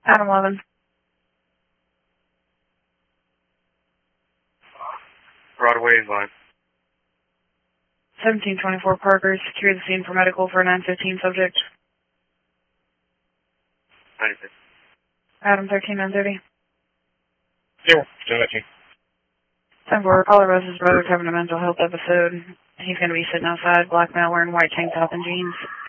Adam 11. Broadway line. 1724 Parker, secure the scene for medical for a 915 subject. 96. Adam 13 930. 17. 10-4, caller Rose's brother's having a mental health episode. He's going to be sitting outside, black male wearing white tank top and jeans.